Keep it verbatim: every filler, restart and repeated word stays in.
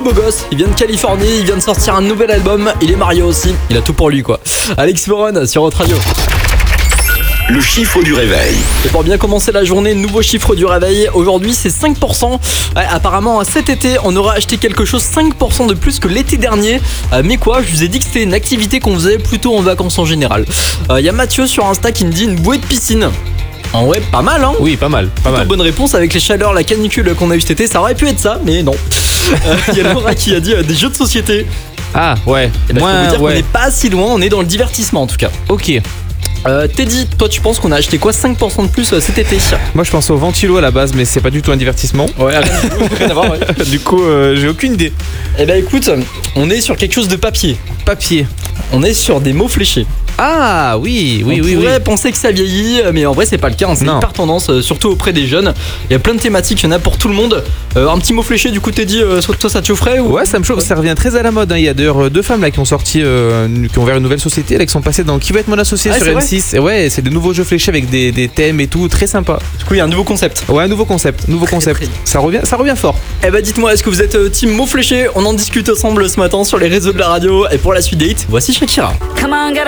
beau gosse, il vient de Californie, il vient de sortir un nouvel album, il est marié aussi, il a tout pour lui quoi. Alex Moron sur Hot Radio. Le chiffre du réveil. Et pour bien commencer la journée, nouveau chiffre du réveil. Aujourd'hui, c'est cinq pour cent. Ouais, apparemment, cet été, on aura acheté quelque chose cinq pour cent de plus que l'été dernier. Euh, mais quoi, je vous ai dit que c'était une activité qu'on faisait plutôt en vacances en général. Il euh, y a Mathieu sur Insta qui me dit une bouée de piscine. En vrai, pas mal, hein. Oui, pas mal, pas mal. Bonne réponse avec les chaleurs, la canicule qu'on a eu cet été. Ça aurait pu être ça, mais non. Il euh, y a Laura qui a dit euh, des jeux de société. Ah, ouais. Et ben, Moi, je peux vous dire ouais. qu'on n'est pas si loin, on est dans le divertissement en tout cas. Ok. Euh, Teddy, toi tu penses qu'on a acheté quoi cinq pour cent de plus euh, cet été? Moi je pense au ventilo à la base, mais c'est pas du tout un divertissement. Ouais, rien à voir, ouais. Du coup, euh, j'ai aucune idée. Eh ben écoute, on est sur quelque chose de papier. Papier. On est sur des mots fléchés. Ah oui, oui, on oui. pourrait oui. penser que ça vieillit, mais en vrai c'est pas le cas, hein. C'est Non. hyper tendance, euh, surtout auprès des jeunes. Il y a plein de thématiques, il y en a pour tout le monde. Euh, un petit mot fléché, du coup Teddy, euh, toi ça te chaufferait ou... Ouais, ça me chauffe, ça revient très à la mode. Hein. Il y a d'ailleurs deux femmes là qui ont sorti, euh, qui ont ouvert une nouvelle société, là, qui sont passées dans Qui veut être mon associé Ah, sur c'est M six. Et ouais, c'est de nouveaux jeux fléchés avec des, des thèmes et tout, très sympa. Du coup il y a un nouveau concept. Ouais, un nouveau concept, nouveau concept. très- Ça revient, ça revient fort. Eh ben dites-moi, est-ce que vous êtes euh, team mots fléchés? On en discute ensemble ce matin sur les réseaux de la radio. Et pour la suite des hits, voici Shakira. Come on, get